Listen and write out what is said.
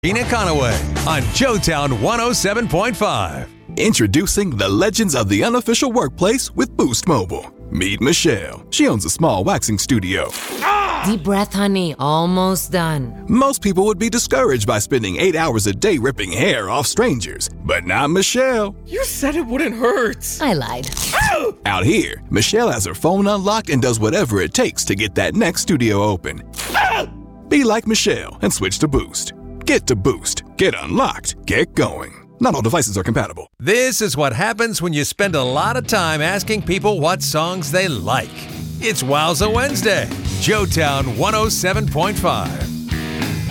Tina Conaway on Joetown 107.5. Introducing the legends of the unofficial workplace with Boost Mobile. Meet Michelle. She owns a small waxing studio. Deep breath, honey. Almost done. Most people would be discouraged by spending 8 hours a day ripping hair off strangers, but not Michelle. You said it wouldn't hurt. I lied. Out here, Michelle has her phone unlocked and does whatever it takes to get that next studio open. Be like Michelle and switch to Boost. Get to Boost. Get unlocked. Get going. Not all devices are compatible. This is what happens when you spend a lot of time asking people what songs they like. It's Wowza Wednesday. Joetown 107.5.